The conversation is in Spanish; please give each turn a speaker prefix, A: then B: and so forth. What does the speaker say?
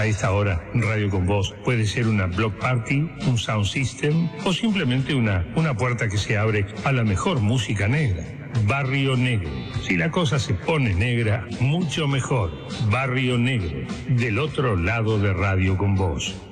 A: A esta hora, Radio con Voz puede ser una block party, un sound system o simplemente una puerta que se abre a la mejor música negra. Barrio Negro. Si la cosa se pone negra, mucho mejor. Barrio Negro, del otro lado de Radio con Voz.